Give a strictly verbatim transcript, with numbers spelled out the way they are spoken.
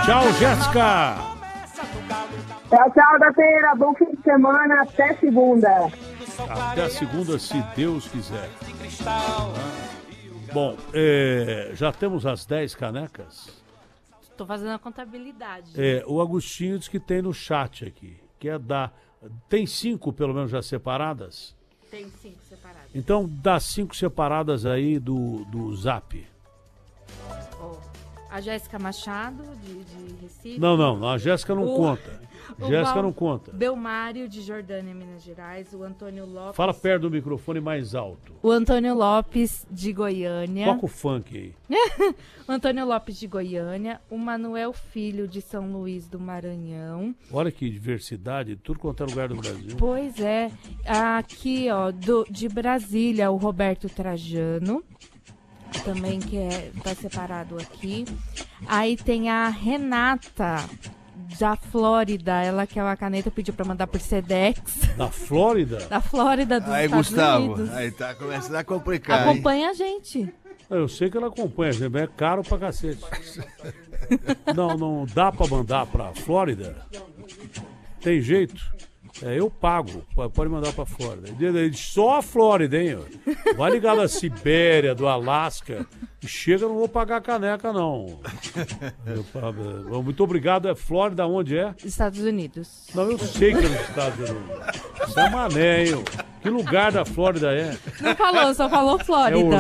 Tchau, Jéssica. Tchau, tchau, da feira. Bom fim de semana. Até segunda. Até segunda, se Deus quiser. Bom, é, já temos as dez canecas? Tô fazendo a contabilidade. É, o Agostinho diz que tem no chat aqui. Quer dar. Tem cinco, pelo menos, já separadas? Tem cinco separadas. Então, dá cinco separadas aí do, do Zap. Oh, a Jéssica Machado, de, de Recife. Não, não, a Jéssica não o, conta. o Jéssica Val, não conta. Belmário, de Jordânia, Minas Gerais. O Antônio Lopes. Fala perto do microfone mais alto. O Antônio Lopes, de Goiânia. Toca o funk aí. O Antônio Lopes, de Goiânia. O Manuel Filho, de São Luís do Maranhão. Olha que diversidade, tudo quanto é lugar do Brasil. Pois é. Aqui, ó, do, de Brasília, o Roberto Trajano. Também que é, tá separado aqui. Aí tem a Renata, da Flórida. Ela quer uma caneta, pediu pra mandar por Sedex. Da Flórida? Da Flórida, dos aí, Estados Gustavo, Unidos. aí tá começando a complicar. Acompanha hein? a gente. Eu sei que ela acompanha, gente, é caro pra cacete. Não, não dá pra mandar pra Flórida? Tem jeito? É, eu pago, pode mandar pra Flórida. Só a Flórida, hein? Vai ligar da Sibéria, do Alasca, e chega, eu não vou pagar caneca, não. Eu, muito obrigado. É Flórida, onde é? Estados Unidos. Não, eu sei que é nos Estados Unidos. Isso é mané, hein? Que lugar da Flórida é? Não falou, só falou Flórida. É